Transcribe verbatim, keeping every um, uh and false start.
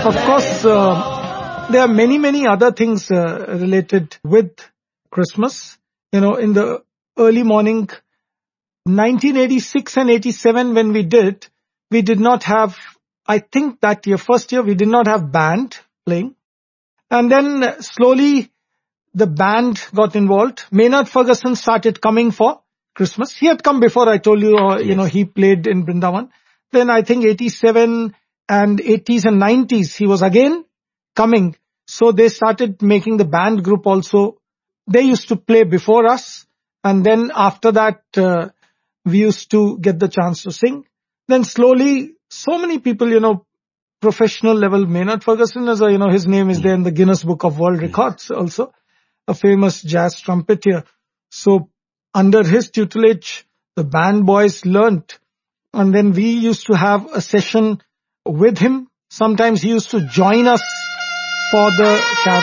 Of course, uh, there are many, many other things uh, related with Christmas. You know, in the early morning, nineteen eighty-six and eighty-seven when we did, we did not have, I think that year, first year, we did not have band playing. And then slowly the band got involved. Maynard Ferguson started coming for Christmas. He had come before, I told you, uh, yes. you know, he played in Brindavan. Then I think eighty-seven and eighties and nineties, he was again coming. So they started making the band group also. They used to play before us. And then after that, uh, we used to get the chance to sing. Then slowly, so many people, you know, professional level, Maynard Ferguson, as a, you know, his name is there in the Guinness Book of World Records also, a famous jazz trumpeter. So under his tutelage, the band boys learnt. And then we used to have a session with him. Sometimes he used to join us for the carol.